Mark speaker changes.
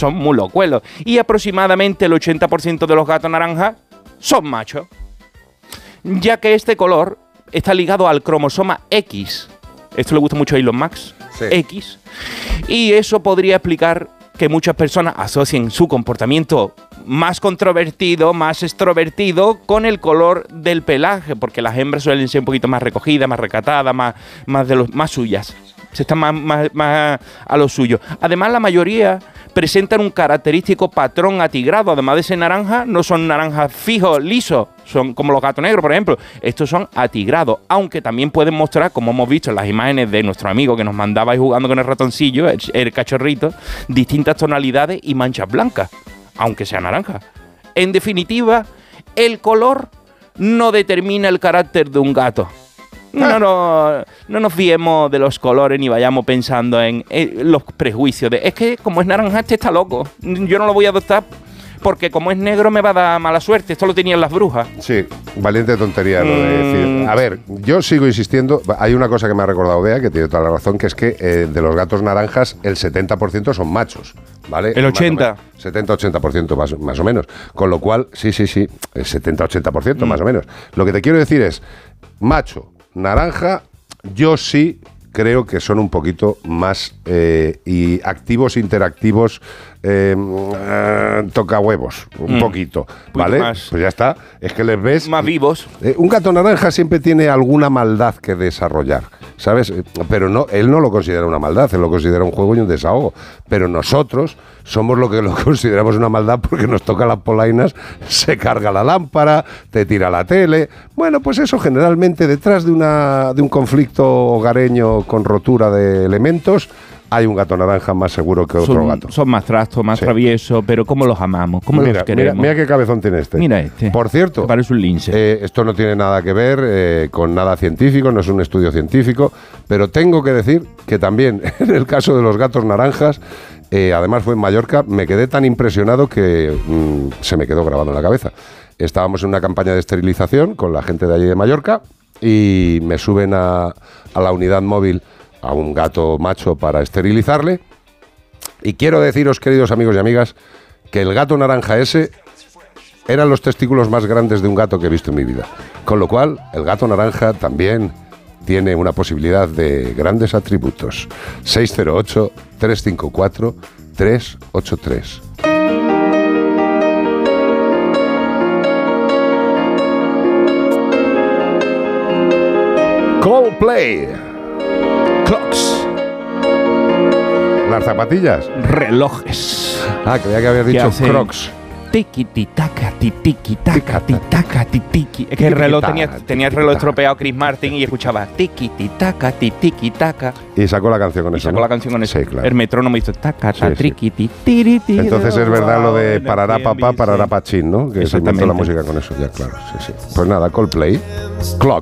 Speaker 1: son muy locuelos. Y aproximadamente el 80% de los gatos naranjas son machos, ya que este color está ligado al cromosoma X. Esto le gusta mucho a Elon Musk, sí. X. Y eso podría explicar que muchas personas asocien su comportamiento más controvertido, más extrovertido, con el color del pelaje, porque las hembras suelen ser un poquito más recogidas, más recatadas, más suyas. Se están más a lo suyo. Además, la mayoría presentan un característico patrón atigrado. Además de ese naranja, no son naranjas fijos, lisos. Son como los gatos negros, por ejemplo. Estos son atigrados, aunque también pueden mostrar, como hemos visto en las imágenes de nuestro amigo que nos mandaba ahí jugando con el ratoncillo, el cachorrito, distintas tonalidades y manchas blancas, aunque sea naranja. En definitiva, el color no determina el carácter de un gato. No nos fiemos de los colores ni vayamos pensando en los prejuicios de es que como es naranja este está loco, yo no lo voy a adoptar porque como es negro me va a dar mala suerte. Esto lo tenían las brujas.
Speaker 2: Sí, valiente tontería lo de decir. A ver, yo sigo insistiendo. Hay una cosa que me ha recordado Bea, que tiene toda la razón, que es que de los gatos naranjas el 70% son machos, ¿vale?
Speaker 1: El 80%.
Speaker 2: 70-80% más o menos. Con lo cual, sí, el 70-80% más o menos. Lo que te quiero decir es, macho, naranja, yo sí creo que son un poquito más y activos, interactivos, toca huevos, un poquito, ¿vale? Más, pues ya está, es que les ves...
Speaker 1: Más vivos.
Speaker 2: Un gato naranja siempre tiene alguna maldad que desarrollar, ¿sabes? Pero no, él no lo considera una maldad, él lo considera un juego y un desahogo. Pero nosotros somos lo que lo consideramos una maldad porque nos toca las polainas, se carga la lámpara, te tira la tele... Bueno, pues eso generalmente detrás de un conflicto hogareño con rotura de elementos... Hay un gato naranja más seguro que otro gato.
Speaker 1: Son más trastos, más traviesos, pero ¿cómo los amamos? ¿Cómo los queremos?
Speaker 2: Mira qué cabezón tiene este.
Speaker 1: Mira este.
Speaker 2: Por cierto,
Speaker 1: parece un lince.
Speaker 2: Esto no tiene nada que ver con nada científico, no es un estudio científico, pero tengo que decir que también en el caso de los gatos naranjas, además fue en Mallorca, me quedé tan impresionado que se me quedó grabado en la cabeza. Estábamos en una campaña de esterilización con la gente de allí de Mallorca y me suben a la unidad móvil a un gato macho para esterilizarle. Y quiero deciros, queridos amigos y amigas, que el gato naranja ese eran los testículos más grandes de un gato que he visto en mi vida. Con lo cual, el gato naranja también tiene una posibilidad de grandes atributos. 608-354-383. Coldplay.
Speaker 1: Clocks.
Speaker 2: Las zapatillas.
Speaker 1: Relojes.
Speaker 2: Creía que habías dicho crocs.
Speaker 1: Tiki-tiki-taka, tiki-taka, tiki-taka, tiki. Es que el reloj tenía el reloj estropeado Chris Martin y escuchaba tiki-taka, tiki-taka.
Speaker 2: Y sacó la canción con eso.
Speaker 1: Sacó la canción con eso.
Speaker 2: Sí, claro.
Speaker 1: El metrónomo hizo taca, triqui.
Speaker 2: Entonces es verdad lo de parará papá, parará pachín, ¿no? Que se inventó la música con eso, ya claro. Sí. Pues nada, Coldplay. Clock.